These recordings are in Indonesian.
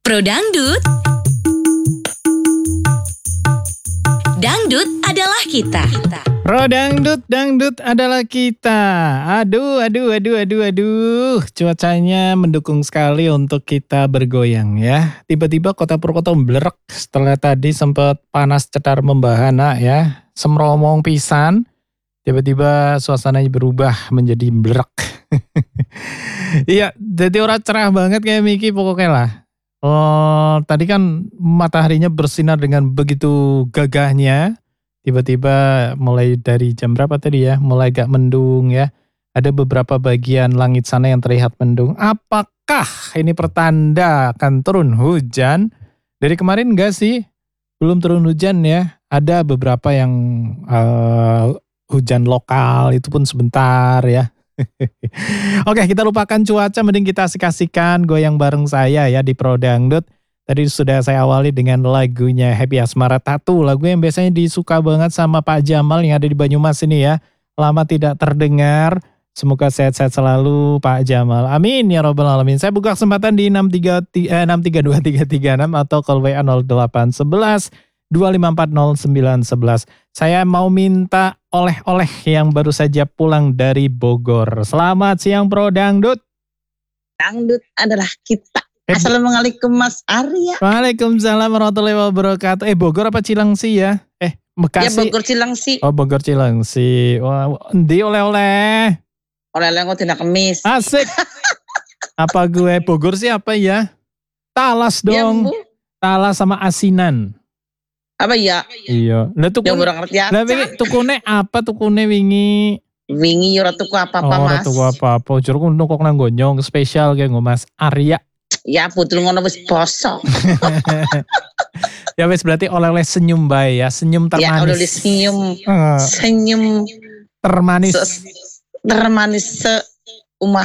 Pro Dangdut. Dangdut adalah kita. Pro Dangdut, dangdut adalah kita. Aduh. Cuacanya mendukung sekali untuk kita bergoyang ya. Tiba-tiba kota Purwokerto blerek setelah tadi sempat panas cetar membahana ya. Semromong pisan. Tiba-tiba suasananya berubah menjadi blerek. Iya, jadi orang cerah banget kayak Miki pokoknya lah. Oh, tadi kan mataharinya bersinar dengan begitu gagahnya. Tiba-tiba mulai dari jam berapa tadi ya, mulai agak mendung ya. Ada beberapa bagian langit sana yang terlihat mendung. Apakah ini pertanda akan turun hujan? Dari kemarin enggak sih, belum turun hujan ya. Ada beberapa yang hujan lokal, itu pun sebentar ya. Oke, kita lupakan cuaca, mending kita asik-asikan goyang bareng saya ya di Pro Dangdut. Tadi sudah saya awali dengan lagunya Happy Asmara Tattoo, lagu yang biasanya disuka banget sama Pak Jamal yang ada di Banyumas ini ya. Lama tidak terdengar, semoga sehat-sehat selalu Pak Jamal. Amin ya robbal alamin. Saya buka kesempatan di 6323336 atau call WA 0811 2540 911. Saya mau minta oleh-oleh yang baru saja pulang dari Bogor. Selamat siang Pro Dangdut. Dangdut adalah kita. Assalamualaikum Mas Arya. Waalaikumsalam warahmatullahi wabarakatuh. Bogor apa Cilengsi ya? Bekasi. Ya Bogor Cilengsi. Oh Bogor Cilengsi. Wah, endi oleh-oleh? Oleh-oleh kok dina kemis. Asik. Apa gue Bogor sih apa ya? Talas dong. Ya, Talas sama asinan. apa ya? Iya. Lah Yang kurang ngerti ya. Lah wingi tukune apa tukune wingi? Wingi ora tuku apa-apa Ora Mas. tuku apa-apa. Jurku nukok nang gonyong spesial kayak Mas Arya. Ya putul ngono wis poso. Ya wes berarti oleh-oleh senyum bae ya, senyum termanis. Ya oleh senyum. Senyum termanis. Termanis seumah.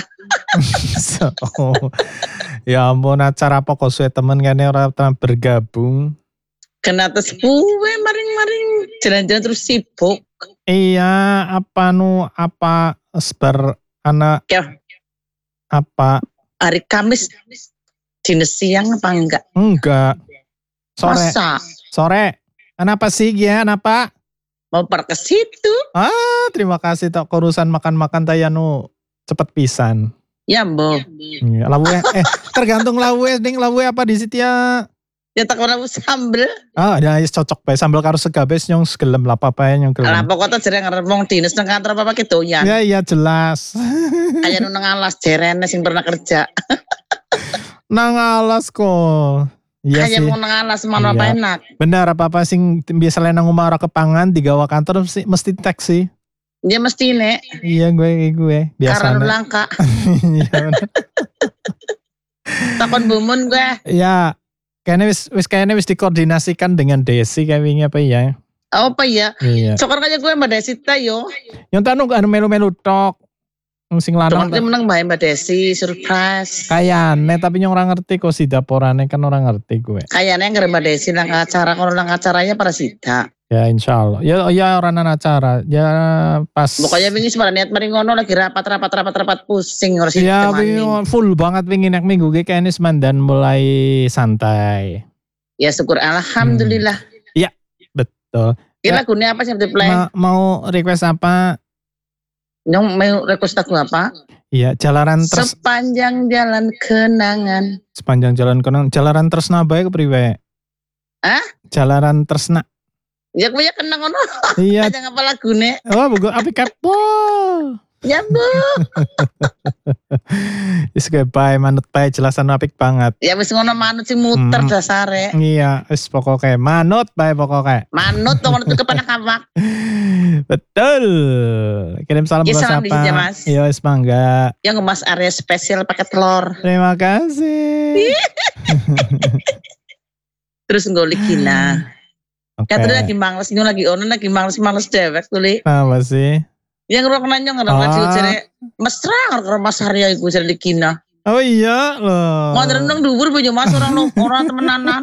Oh. Ya ampun, acara apa kok suwe temen kene ora bergabung. Kena tes kuwe maring-maring jalan-jalan terus sibuk. Iya, apa sebar anak Ya. apa Hari Kamis dina siang apa enggak? enggak. Masa? Sore. Kenapa sih ya? Kenapa? Mau per ke situ. Terima kasih tok urusan makan-makan tayanu cepet pisan. Ya, Mbok. Iya, lawe tergantung lawe apa di situ ya. Ya tak ora sambel. Ya cocok bae sambal karo segabes nyong segelem lah papae nyong gelem. Lah pokoknya jere ngeremong dinas nang kantor apa kedoyan. Iya jelas. Aya nu nang alas jerene sing pernah kerja. Nang alas kok. Iya Aya sih. mau nang alas mana apa Iya. enak. Benar apa sing biasa nang omah ora kepangan digawa kantor mesti tek sih. Ya mesti nek. Iya gue biasanya. Karena langka. Iya bener. Takon bumun gue. Ya, kayaknya wis dikoordinasikan dengan Desi kayak wingi apa ya? Apa ya? Iya. Cokor kaya gue Mbak Desi ta yo. Yang tanu anu melu-melu tok. Sing lanang Cokor menang Mbak Desi surprise. kayane tapi nyong ora ngerti kok si daporane kan ora ngerti gue. Kayaknya nggak Mbak Desi nang acara kono nang acaranya para sida. Ya insyaallah. Ya ora nang acara. Ya pas. Pokoknya wingi sebenarnya niat mari ngono lagi rapat pusing harus Ya wingi full banget wingi nek minggu ge kayaknya semandan mulai santai. Ya syukur alhamdulillah. Iya, betul. Kira lagunya apa sih di play? Mau request apa? Nyong mau request lagu apa? Iya, Sepanjang jalan kenangan. Sepanjang jalan kenang, jalaran tresna bae kepriwe? Hah? Jalaran tresna. Ya gue ya kenang ngono. Iya. Aja ngapa lagune? Oh, buku api kepo. Ya bu. Wis bae manut bae jelasan apik banget. Ya wis ngono manut sing muter dasare. Iya, wis pokoke manut bae pokoke. Manut to ngono kepanak awak. Betul. Kirim salam buat Salam siapa? di Mas. Iya, wis mangga. Yang Mas Arya spesial pakai telur. Terima kasih. Terus nggolik gila. Oke. Katanya lagi mangles, ini lagi ono lagi mangles dewek tuli. Apa sih? Yang ngerok nanya ngerok ngaji jere mesra ngerok Mas Arya iku jere dikina. Oh iya loh. Ngontren nang dhuwur banyu Mas orang temenanan.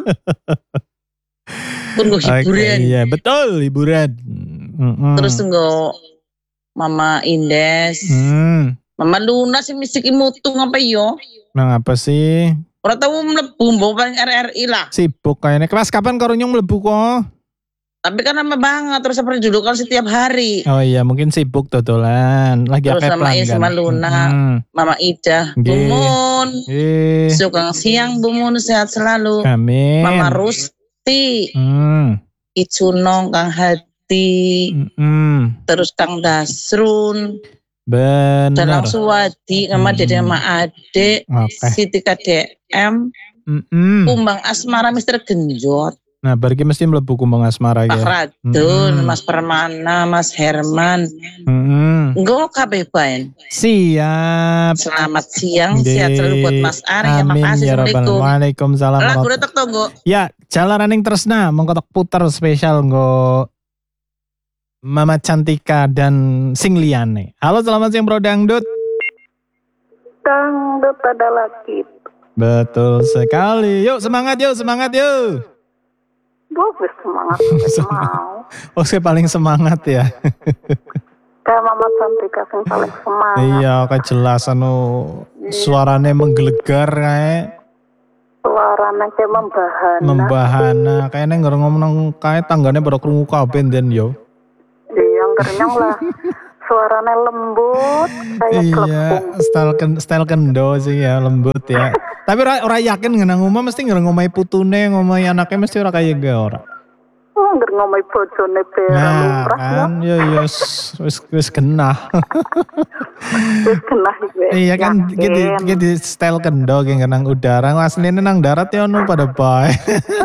Pun gue hiburan. Iya, betul hiburan. Terus nggo Mama Indes. Mama Luna sih misiki mutung apa yo? Nang apa sih? Ora tau mlebu mbok paling RRI lah. Sibuk kayaknya. Kelas kapan karo nyung mlebu kok? Tapi kan lama banget terus seperti dulu kan setiap hari. Oh iya, mungkin sibuk dodolan. Lagi Terus apa sama pelanggan? Isma Luna, Mama Ida, Nggih. Bumun. Nggih. Sugeng siang Bumun sehat selalu. Amin. Mama Rusti, Icunong Kang Hadi, terus Kang Dasrun, Dalang Benar. Suwadi, sama Dede sama Ade, Oke. Siti KDM, Kumbang Asmara Mister Genjot, Nah, bariki mesti mlebu kumbang asmara Pak ya. Radun, Mas Permana, Mas Herman. Engko kabeh bae. Siap. Selamat siang, sehat selalu buat Mas Ari. Amin Makasih, ya rabbal. Assalamualaikum. Waalaikumsalam. Lagu retek tonggo. Ya, Jalaraning Tresna mengkotak puter spesial nggo Mama Cantika dan sing liyane. Halo, selamat siang Bro Dangdut. Dangdut adalah kita. Betul sekali. Yuk semangat yuk, semangat yuk. Bagus semangat mau. Oh, saya paling semangat ya. Kayak Mama Cantika yang paling semangat. Iya, kayak jelas suaranya menggelegar kayak Suaranya kayak membahana. Kayaknya nggak ngomong kayak tangganya pada krungu kabeh den yo. Iya, ngerenyong lah. Suaranya lembut kayak Iya, style kendo sih ya, lembut ya. Tapi ora yakin ngenang omah mesti ngomai putune, ngomai anaknya mesti ora kaya ge ora. Nggak ngomong bojone pera Nah, lumrah kan ya wis genah. Wis genah gue. Iya kan gitu style kendo ge ngenang udara, asline nang darat ya ono pada bae.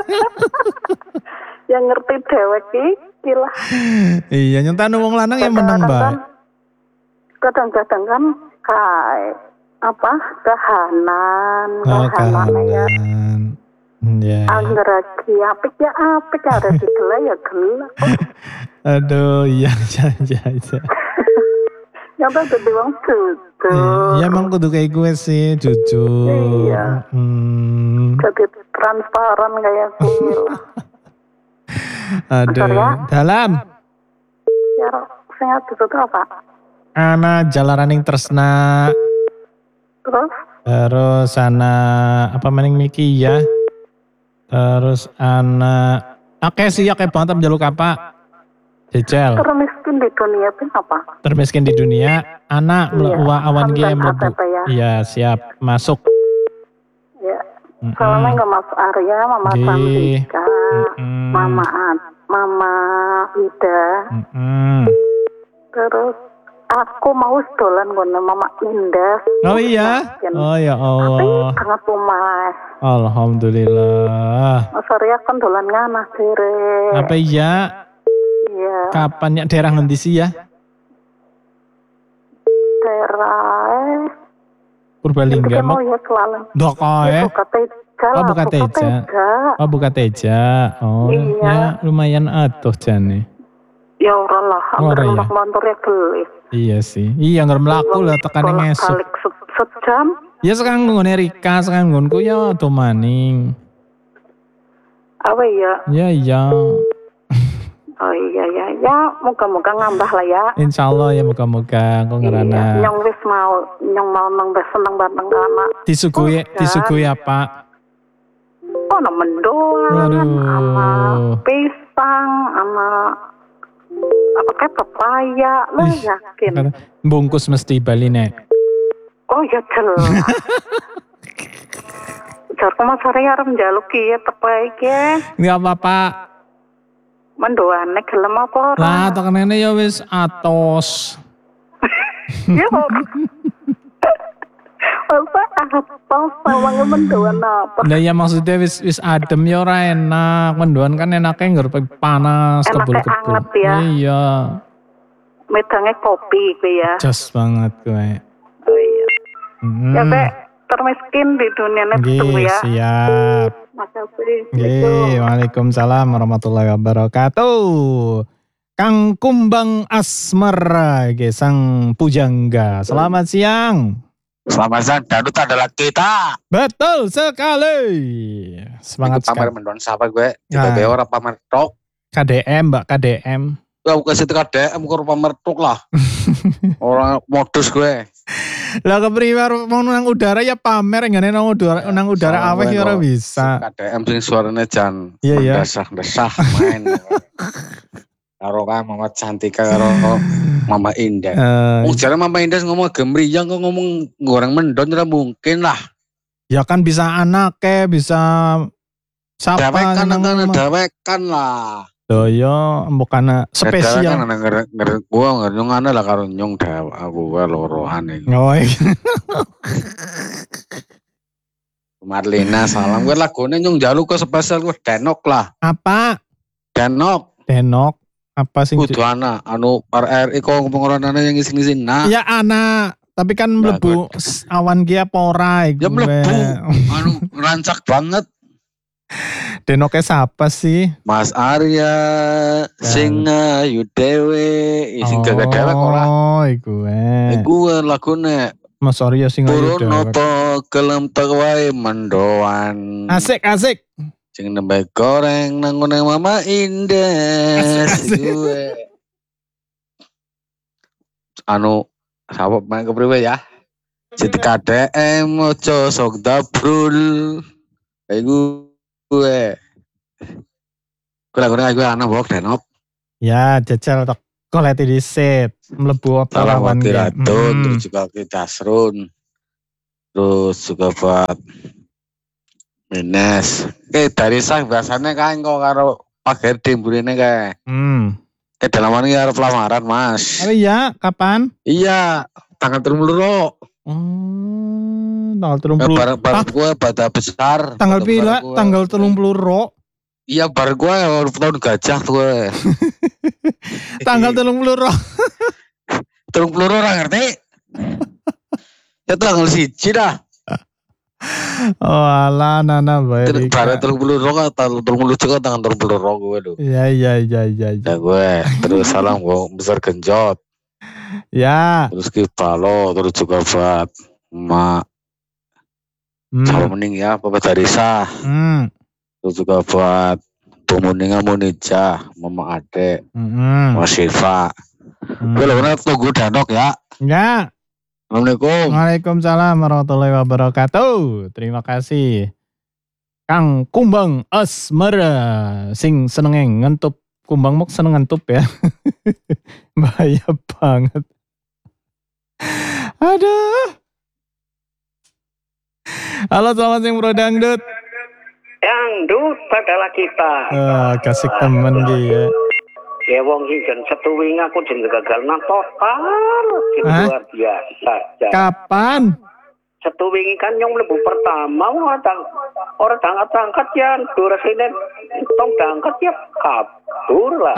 Yang ngerti dewek iki lah. Iya, nyentane wong lanang yang menang bae. Kadang-kadang kan kayak apa kahanan ya. Ya. Angger lagi apik ada di gela ya gela. Aduh, iya. Nyata jadi wong jujur. Iya emang kudu kayak gue sih, jujur. Iya. Jadi transparan kayak gue. Aduh. Ya. Dalam. Ya, saya itu apa? Ana Jalaraning Tresna. Terus ana apa maning Miki ya. Terus ana akeh sih akeh banget jaluk apa? Jejel. Termiskin di dunia itu apa? Termiskin di dunia. Ana awan game mlebu. Iya, siap. Masuk. Ya. Soalnya nggak Mas Arya, Mama Cantika, Mama Ida. Terus aku mau dolan ngene Mama Indah. Oh iya. Oh ya Allah. Sangat rumah. Alhamdulillah. Mas Arya kan dolan nganah dere. Apa iya? Iya. Kapan ya daerah ngendi sih ya? Daerah Purbalingga. Mau ya selalu. Dok kae. Oh buka teja. Oh buka teja. Oh iya. Ya lumayan atuh jane. Ya ora lah, hampir ya. motor ya gelis. Iya sih. Iya nggak melaku lah tekane ngesuk. Balik sejam. Ya sekarang ngone Rika, sekarang ngonku ya atuh maning. Apa ya? Ya iya. Oh iya ya, moga-moga ngambah lah ya. Insyaallah ya moga-moga kok ngerana. Iya, nyong mau nang seneng bareng anak. Disuguhi apa? Oh, mendoan, sama pisang, sama apa kayak pepaya, lah yakin. Bungkus mesti Bali nek. Oh ya jelas. Jarku Mas Arya arep njaluk ya tepai ke. Enggak apa-apa. Mendoane gelem apa ora? Lah tekenene ya wis atos. Ya. Apa sawangnya mendoan apa? Lah ya maksudnya wis adem ya ora enak. Mendoan kan enaknya ngerep panas kebul-kebul. Anget ya. Iya. Medangnya kopi kuwi ya. Jos banget kowe. Oh iya. Ya Pak, termiskin di dunia itu ya. Siap. Makasih. Waalaikumsalam warahmatullahi wabarakatuh. Kang Kumbang Asmara, sang pujangga. Selamat siang. Selamat siang, Dangdut adalah kita. Betul sekali. Semangat sekali. Pamer mendon siapa gue? Kita beor apa pamer tok? KDM, Mbak KDM. Ya bukan situ KDM, gue pamer tok lah. Orang modus gue. Lah kepriwe mau nang udara ya pamer ngene nang udara aweh ya ora bisa. KDM sing suarane jan Iya. desah-desah main. Karo Mama Cantika karo Mama Indah. Jare Mama Indah ngomong gemriyang kok ngomong goreng mendon ora mungkin lah. Ya kan bisa anaknya, bisa siapa Dawekan lah. Doyo mbokana spesial. Kan gua ngerungane lah karo nyong dawa aku wae lorohan iki. Oh. Marlina salam gue lagune nyong jaluk ke spesial gue Denok lah. Apa? Denok. Apa sih? Kudu anak anu RRI kok pengoranane yang ngisi-ngisi nah. Ya anak, tapi kan mlebu awan ki apa ora iku. Ya mlebu. Anu rancak banget. Denoknya siapa sih? Mas Arya, sing ayu dewe, sing gagah dewe kok lah. Oh, iku lagune. Mas Arya sing ayu dewe. Turun apa kelem tek wae mendoan. Asik. Sing nembe goreng nang ngene Mama Indah. Anu sapa main kepriwe ya? Siti KDM ojo sok dabrul. Iku gue lagune gue ana bok Denok. Ya, jajal tok koleti disit mlebu apa lawan terus juga ke Dasrun. Terus juga buat Mines. Dari sang biasanya kan kok karo Pak Herdi mburine kae. Kedalaman iki arep lamaran, Mas. Oh iya, kapan? Iya, tanggal 32. Tanggal 30. Bar gue pada besar. Tanggal pira? Tanggal 30. Iya bar gue tahun gajah gue. Tanggal 30. 30 ora ngerti. Ya tanggal 1 dah. Oh ala nana baik. Bar 30 tanggal 30 juga tanggal 30 gue lho. Iya. Ya gue terus salam gue besar genjot. Ya. Terus ke Palo, terus juga buat Mak Salam Mening ya, Bapak Darisa. Terus juga buat Bu Muninga Munija, Mama Ade, Mas Siva. Gue bener tunggu Danok ya. Ya. Assalamualaikum. Waalaikumsalam warahmatullahi wabarakatuh. Terima kasih. Kang Kumbang Asmara sing senenge ngentup. Kumbang mok seneng ngentup ya. Bahaya banget. Aduh. Halo, selamat siang Bro Dangdut. Dangdut adalah kita. Kasih temen dia. Ya wong jen setuwing aku jen gagal total. Luar biasa. Kapan? Setuwing kan nyong mlebu pertama orang angkat ya durasine tong angkat ya kabur lah.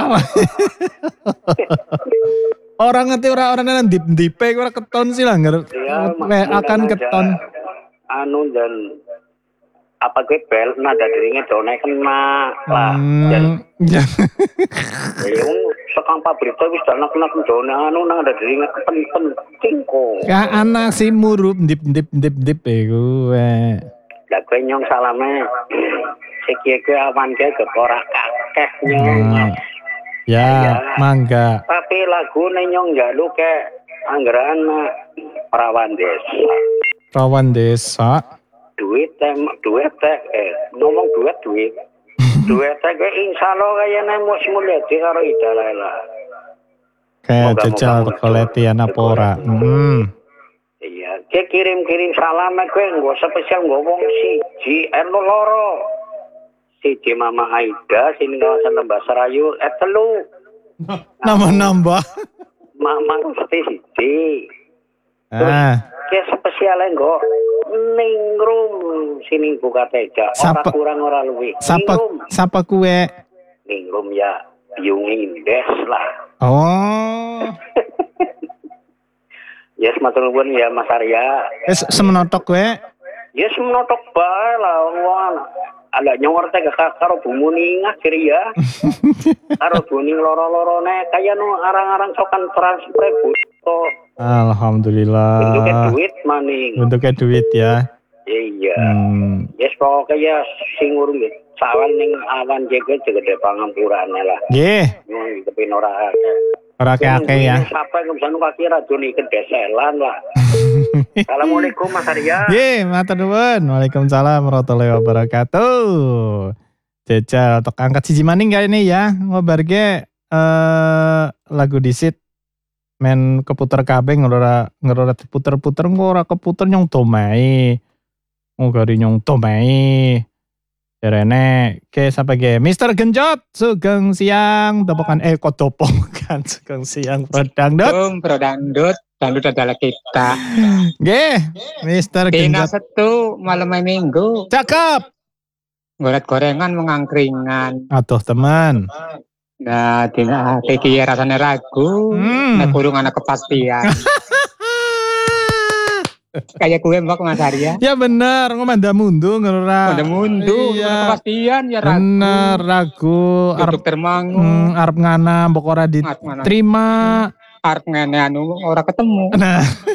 Orang ngerti orang dipe ora keton sih lah akan keton. Anu dan apa gue bel nada dirinya done kena lah dan yang sekang pabrik itu bisa nak done anu nada dirinya penting kok ya anak si murup dip gue lah gue nyong salame sekian gue awan ke korak kakek nyong ya mangga tapi lagu nyong jaluk ke anggaran perawan desa duit ngomong duit gue insya Allah kayaknya mus mulia karo idalah lah kayak jajal koleti anak pora iya dia kirim salam gue nggak spesial ngomong si loro si Mama Aida sini kawasan Lembah Serayu telu nambah Mama mesti si kayak spesialnya enggak ningrum sini buka teja orang kurang orang lebih siapa kue ningrum ya biungin des lah ya sematur nuwun ya Mas Arya semenotok kue ya semenotok bae lah wong ada nyor teh karo Bu Muninga kiri ya karo buning loro-lorone kaya nu arang-arang sokan transfer buto. Alhamdulillah. Bentuknya duit maning. Bentuknya duit ya. Iya. Yes pokoknya ya sing urung sawan ning awan jege gede pangampurane lah. Nggih. Kepin ora akeh. Ora akeh ya. Sampai ke sana kaki racun iki deselan lah. Assalamualaikum Mas Arya. Ye, matur nuwun. Waalaikumsalam warahmatullahi wabarakatuh. Jajal tok angkat siji maning gak ini ya. Ngobarge lagu disit men keputer kabeh ngerora puter-puter ora keputer nyong tomai. Ngogari nyong tomai. Jarene ke sampai ge Mr. Genjot sugeng siang topokan kok topokan sugeng siang Prodangdut. Prodangdut adalah kita. Nggih, Mr. Dina Genjot. Setu malam minggu. Cakep. Goret-gorengan mengangkringan. Atuh teman. Nah, dina iki rasane ragu, nek kurung anak kepastian. Kayak kue mbak Mas Arya. Ya bener, ngomanda mundu ngerora. Manda mundu, iya. kepastian ya ragu. Bener, ragu. Arep termangu. Arep ngana, mbok ora diterima. Arep ngene anu ora ketemu. Nah.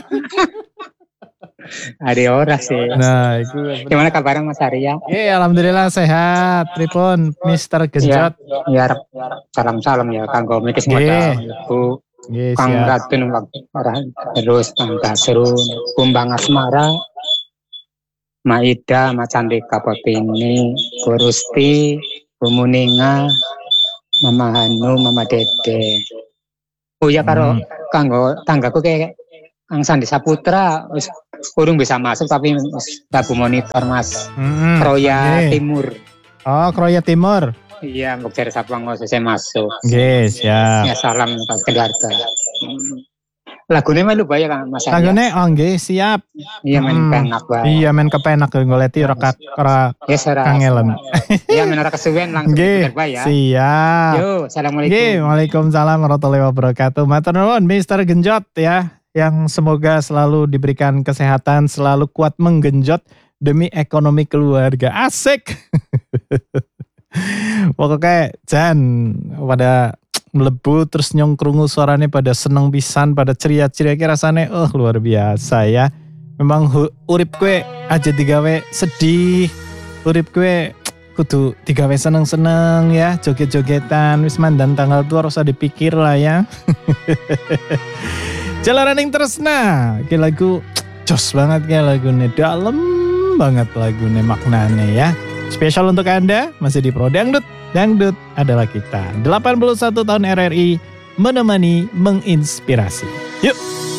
Ada ora sih. Nah, itu. Gimana kabarnya Mas Arya? Alhamdulillah sehat. Pripun, Mr. Genjot. Ya, salam-salam ya kanggo mikis ngoda. Bu. Yes, Kang ya. Ratun orang terus Kang Kasrun, Kumbang Asmara, Maida, Macandika Potini, Kurusti, Bumuninga, Mama Hanu, Mama Dede. Oh ya karo kanggo tanggaku kayak Kang Sandi Saputra, wis urung bisa masuk tapi lagu monitor Mas. Kroya Timur. Oh, Kroya Timur. Iya, mbok cari sapang saya masuk. Yes, ya. Ya salam ke keluarga. Lagune melu bae Kang Mas. Lagune nggih siap. Iya main penak bae. Iya men kepenak goleti ora yes, kangelen. Iya men ora kesuwen langsung puter bae ya. Siap. Yo, assalamualaikum. Nggih, waalaikumsalam warahmatullahi wabarakatuh. Matur nuwun Mr. Genjot ya, yang semoga selalu diberikan kesehatan, selalu kuat menggenjot demi ekonomi keluarga. Asik. Pokoknya Jan pada melebu terus nyong krungu suaranya pada seneng pisan, pada ceria-ceria rasane luar biasa ya. Memang urip kue aja digawe sedih, urip kue kudu digawe seneng-seneng ya, joget-jogetan wis mandan tanggal tua harus dipikir lah ya. Jalaning Tresna, ki lagu jos banget ya lagunya, dalam banget lagunya maknanya ya. Spesial untuk Anda, masih di Pro Dangdut. Dangdut adalah kita. 81 tahun RRI, menemani, menginspirasi. Yuk!